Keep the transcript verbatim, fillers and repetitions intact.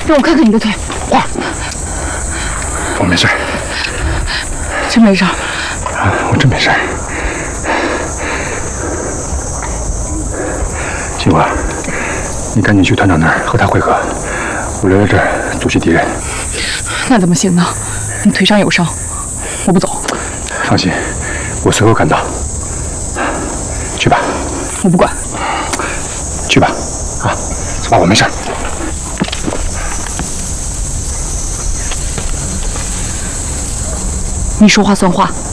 让我看看你的腿。 哇，我没事， 真没事。 我真没事。金华，你赶紧去团长那儿和他会合，我留在这儿阻击敌人。 那怎么行呢？你腿上有伤，我不走。 放心，我随后赶到。去吧。 我不管。 去吧，啊，走吧，我没事。 你说话算话。